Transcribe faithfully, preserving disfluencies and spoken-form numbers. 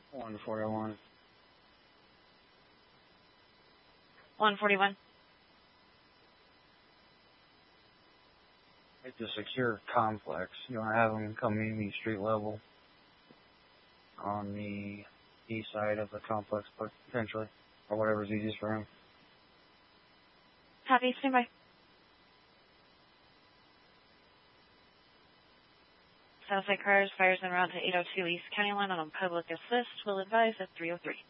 one forty-one. one forty-one. It's a secure complex. You want to have them come meet me street level on the east side of the complex, potentially, or whatever's easiest for him. Copy, stand by. Southside Cars fires en route to eight oh two East County Line on a public assist. Will advise at three oh three.